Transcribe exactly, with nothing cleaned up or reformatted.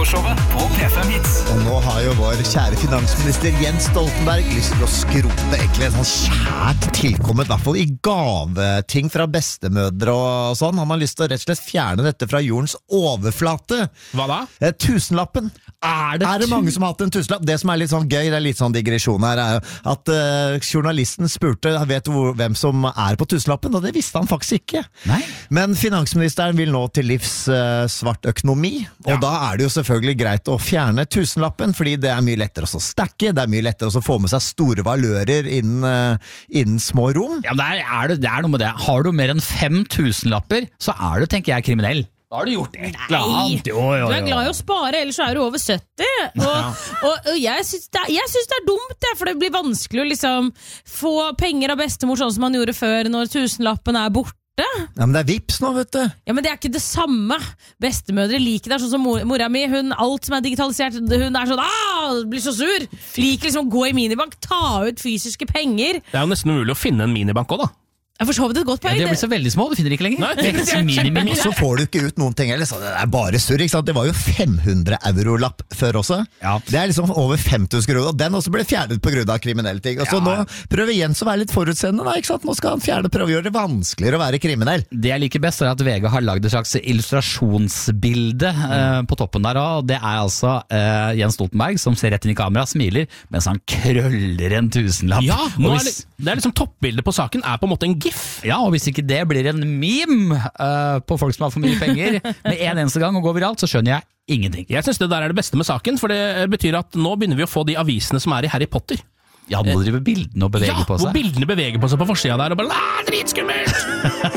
Morgenshowet på P fem Hits. Og nå har jo vår kjære finansminister Jens Stoltenberg lyst til å skrote egentlig en sånn kjært tilkommet, i hvert fall i gaveting fra bestemødre og sånn. Han har lyst til å rett og slett fjerne dette fra jordens overflate. Hva da? Eh, tusenlappen. Er det, Er det mange som har hatt en tusenlapp? Det som er litt sånn gøy, det er litt sånn digresjon her, er at uh, journalisten spurte, vet du hvor, hvem som er på tusenlappen, og det visste han faktisk ikke. Nei. Men finansministeren vil nå til livs uh, svart økonomi, og Ja. da er det jo selvfølgelig greit å fjerne tusenlappen, fordi det er mye lettere å stakke, det er mye lettere å få med seg store valører innen, uh, innen små rom. Ja, men det er, er det, det er noe med det. Har du mer enn fem tusenlapper, så er du, tenker jeg, kriminell. Da har du gjort et eller annet. Jo, jo, jo. Du er glad i å spare, ellers så er du over sytti. Og, og, og jeg syns det, jeg synes det er dumt, det, for det blir vanskelig å liksom få penger av bestemor sånn som man gjorde før, når tusenlappen er borte. Ja, men det er vips nå, vet du. Ja, men det er ikke det samme. Bestemødre liker det, sånn som mor, mora mi. Hun, alt som er digitalisert, hun er sånn, ah, blir så sur. Liker liksom å gå i minibank, ta ut fysiske penger. Det er jo nesten umulig å finne en minibank også da. Jeg får så vidt et godt Ja, poeng. de har blitt så veldig små, du finner det ikke lenger. Nei. Det er ikke mini-mini. Og så får du ikke ut noen ting ellers. Det er bare surr, ikke sant? Det var jo fem hundre euro-lapp før også. Ja. Det er liksom over fem tusen kroner, og den også ble fjernet på grunn av kriminelle ting. Og så Ja. nå prøver Jens å være litt forutseende, da, ikke sant? Nå skal han fjerne, prøve å gjøre det vanskeligere å være kriminell. Det jeg liker best er at V G har lagd et slags illustrasjonsbilde eh, på toppen der, og det er altså eh, Jens Stoltenberg som ser rett inn i kamera, smiler, mens han krøller en tusenlapp. Ja, nå Og er det, hvis, det er liksom toppbildet på saken er på en måte en gif. ja, og hvis ikke det blir en meme eh, på folk som har for mye penger med en eneste gang og går viralt, så skjønner jeg ingenting. Jeg synes det der er det beste med saken, for det betyr at nå begynner vi å få de avisene som er i Harry Potter. Ja, nå driver bildene og beveger Ja, på hvor seg. bildene beveger på seg på forsida der, og bare, "Æ, dritskummelt!"